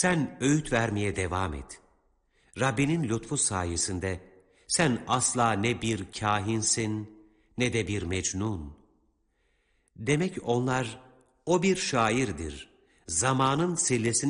Sen öğüt vermeye devam et. Rabbinin lütfu sayesinde sen asla ne bir kâhinsin ne de bir mecnun. Demek onlar o bir şairdir. Zamanın sillesini